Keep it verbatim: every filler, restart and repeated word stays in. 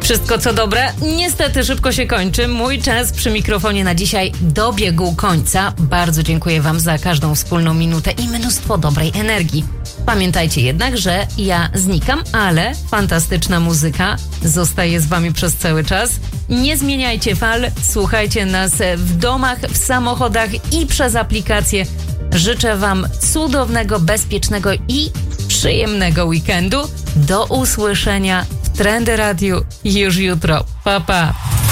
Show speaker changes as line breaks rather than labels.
Wszystko co dobre, niestety szybko się kończy. Mój czas przy mikrofonie na dzisiaj dobiegł końca. Bardzo dziękuję Wam za każdą wspólną minutę i mnóstwo dobrej energii. Pamiętajcie jednak, że ja znikam, ale fantastyczna muzyka zostaje z Wami przez cały czas. Nie zmieniajcie fal, słuchajcie nas w domach, w samochodach i przez aplikację. Życzę Wam cudownego, bezpiecznego i przyjemnego weekendu. Do usłyszenia w Trendy Radiu już jutro. Pa, pa!